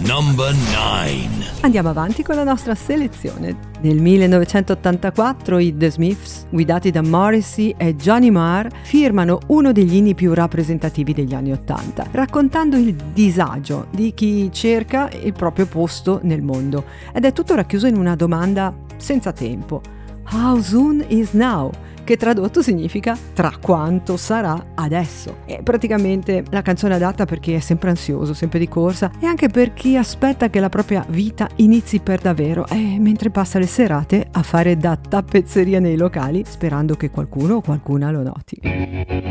Number 9. Andiamo avanti con la nostra selezione. Nel 1984 i The Smiths, guidati da Morrissey e Johnny Marr, firmano uno degli inni più rappresentativi degli anni '80, raccontando il disagio di chi cerca il proprio posto nel mondo. Ed è tutto racchiuso in una domanda senza tempo. How soon is now? Che tradotto significa tra quanto sarà adesso. È praticamente la canzone adatta per chi è sempre ansioso, sempre di corsa, e anche per chi aspetta che la propria vita inizi per davvero, mentre passa le serate a fare da tappezzeria nei locali, sperando che qualcuno o qualcuna lo noti.